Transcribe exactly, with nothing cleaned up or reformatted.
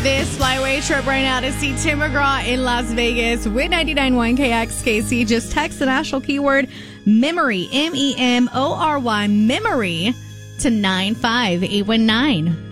This flyway trip right now to see Tim McGraw in Las Vegas with ninety-nine point one K X K C. Just text the national keyword memory, M E M O R Y, memory, to nine five eight one nine.